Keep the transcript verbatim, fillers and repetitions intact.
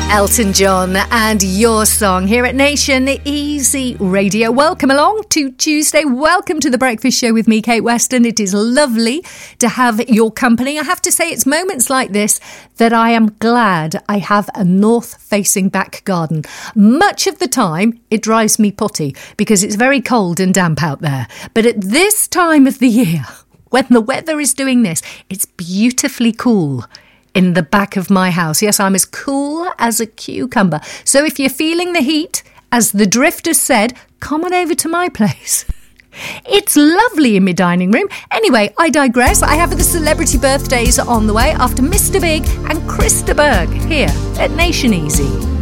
Elton John and Your Song here at Nation Easy Radio. Welcome along to Tuesday. Welcome to The Breakfast Show with me, Kate Weston. It is lovely to have your company. I have to say, it's moments like this that I am glad I have a north-facing back garden. Much of the time, it drives me potty because it's very cold and damp out there. But at this time of the year, when the weather is doing this, it's beautifully cool in the back of my house. Yes, I'm as cool as a cucumber. So if you're feeling the heat, as the Drifters said, come on over to my place. It's lovely in my dining room. Anyway, I digress. I have the celebrity birthdays on the way after Mister Big and Krista Berg here at Nation Easy.